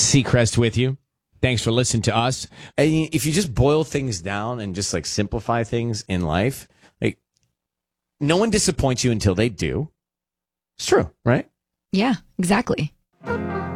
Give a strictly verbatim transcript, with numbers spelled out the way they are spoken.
Seacrest with you. Thanks for listening to us. And if you just boil things down and just like simplify things in life, like no one disappoints you until they do. It's true, right? Yeah, exactly.